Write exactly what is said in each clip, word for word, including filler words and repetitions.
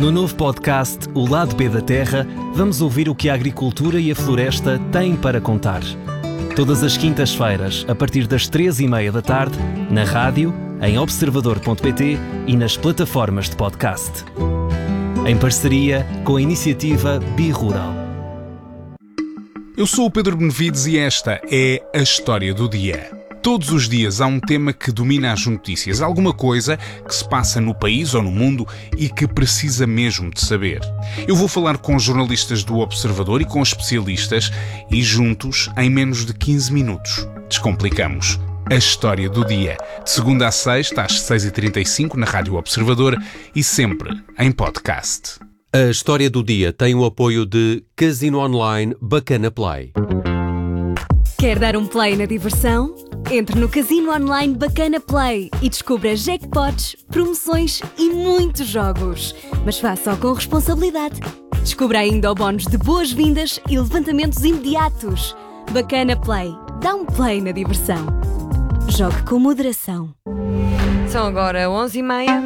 No novo podcast O Lado B da Terra, vamos ouvir o que a agricultura e a floresta têm para contar. Todas as quintas-feiras, a partir das três e meia da tarde, na rádio, em observador ponto pt e nas plataformas de podcast. Em parceria com a iniciativa Bi-Rural. Eu sou o Pedro Benevides e esta é a História do Dia. Todos os dias há um tema que domina as notícias, alguma coisa que se passa no país ou no mundo e que precisa mesmo de saber. Eu vou falar com jornalistas do Observador e com especialistas e juntos, em menos de quinze minutos, descomplicamos a História do Dia. De segunda a sexta, às seis e trinta e cinco, na Rádio Observador e sempre em podcast. A História do Dia tem o apoio de Casino Online Bacana Play. Quer dar um play na diversão? Entre no Casino Online Bacana Play e descubra jackpots, promoções e muitos jogos. Mas faça-o com responsabilidade. Descubra ainda o bónus de boas-vindas e levantamentos imediatos. Bacana Play. Dá um play na diversão. Jogue com moderação. São agora onze e meia.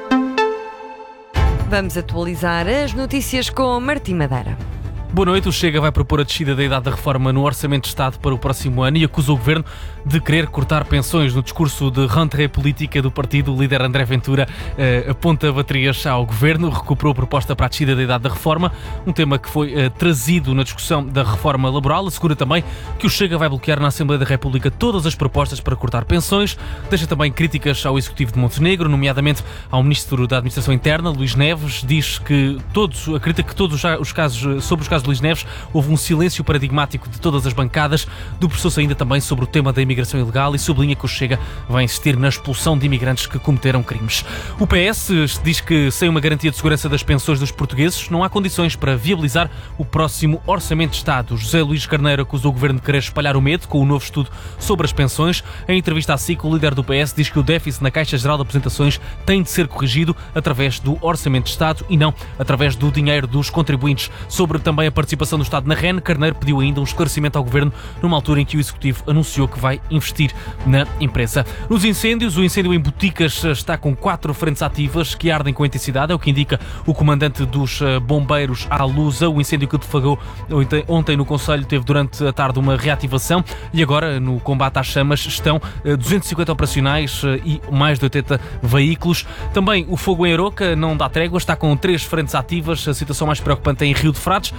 Vamos atualizar as notícias com Martim Madeira. Boa noite. O Chega vai propor a descida da idade da reforma no Orçamento de Estado para o próximo ano e acusa o Governo de querer cortar pensões. No discurso de rentrée política do partido, o líder André Ventura eh, aponta baterias ao Governo, recuperou a proposta para a descida da idade da reforma, um tema que foi eh, trazido na discussão da reforma laboral. Assegura também que o Chega vai bloquear na Assembleia da República todas as propostas para cortar pensões. Deixa também críticas ao Executivo de Montenegro, nomeadamente ao Ministro da Administração Interna, Luís Neves. Diz que todos, acredita que todos os casos, sobre os casos de Luís Neves, houve um silêncio paradigmático de todas as bancadas. Debruçou-se ainda também sobre o tema da imigração ilegal e sublinha que o Chega vai insistir na expulsão de imigrantes que cometeram crimes. O P S diz que sem uma garantia de segurança das pensões dos portugueses não há condições para viabilizar o próximo Orçamento de Estado. José Luís Carneiro acusou o Governo de querer espalhar o medo com o novo estudo sobre as pensões. Em entrevista à S I C, o líder do P S diz que o déficit na Caixa Geral de Apresentações tem de ser corrigido através do Orçamento de Estado e não através do dinheiro dos contribuintes. Sobre também a participação do Estado na R E N, Carneiro pediu ainda um esclarecimento ao Governo numa altura em que o Executivo anunciou que vai investir na empresa. Nos incêndios, o incêndio em Boticas está com quatro frentes ativas que ardem com intensidade, é o que indica o comandante dos bombeiros à Lusa. O incêndio que deflagrou ontem no Conselho teve durante a tarde uma reativação e agora no combate às chamas estão duzentos e cinquenta operacionais e mais de oitenta veículos. Também o fogo em Aroca não dá trégua, está com três frentes ativas. A situação mais preocupante é em Rio de Frades.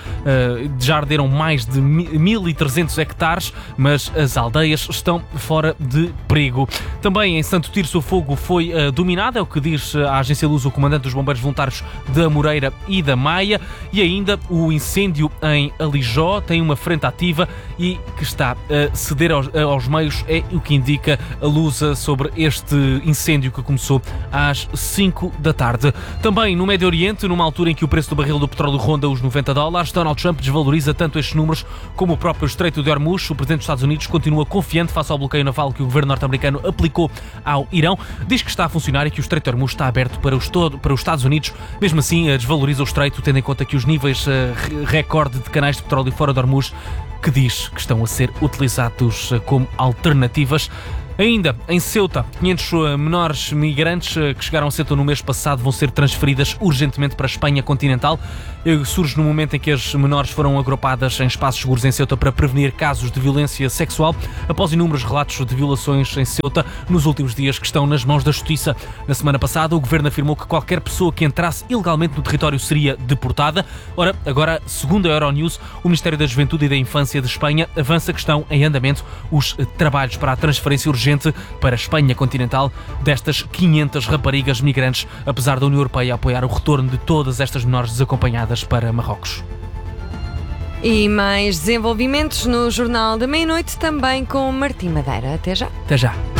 Já arderam mais de mil e trezentos hectares, mas as aldeias estão fora de perigo. Também em Santo Tirso o fogo foi uh, dominado, é o que diz a Agência Luz, o comandante dos bombeiros voluntários da Moreira e da Maia. E ainda o incêndio em Alijó tem uma frente ativa e que está a ceder aos, aos meios, é o que indica a Lusa sobre este incêndio que começou às cinco da tarde. Também no Médio Oriente, numa altura em que o preço do barril do petróleo ronda os noventa dólares, Donald Trump desvaloriza tanto estes números como o próprio Estreito de Hormuz. O presidente dos Estados Unidos continua confiante face ao bloqueio naval que o governo norte-americano aplicou ao Irão. Diz que está a funcionar e que o Estreito de Hormuz está aberto para os, todo, para os Estados Unidos. Mesmo assim, desvaloriza o Estreito, tendo em conta que os níveis uh, recorde de canais de petróleo fora de Hormuz, que diz que estão a ser utilizados uh, como alternativas. Ainda em Ceuta, quinhentos menores migrantes que chegaram a Ceuta no mês passado vão ser transferidas urgentemente para a Espanha continental. Surge no momento em que as menores foram agrupadas em espaços seguros em Ceuta para prevenir casos de violência sexual, após inúmeros relatos de violações em Ceuta nos últimos dias que estão nas mãos da Justiça. Na semana passada, o Governo afirmou que qualquer pessoa que entrasse ilegalmente no território seria deportada. Ora, agora, segundo a Euronews, o Ministério da Juventude e da Infância de Espanha avança que estão em andamento os trabalhos para a transferência urgente para a Espanha continental destas quinhentas raparigas migrantes, apesar da União Europeia apoiar o retorno de todas estas menores desacompanhadas para Marrocos. E mais desenvolvimentos no Jornal da Meia-Noite, também com Martim Madeira. Até já. Até já.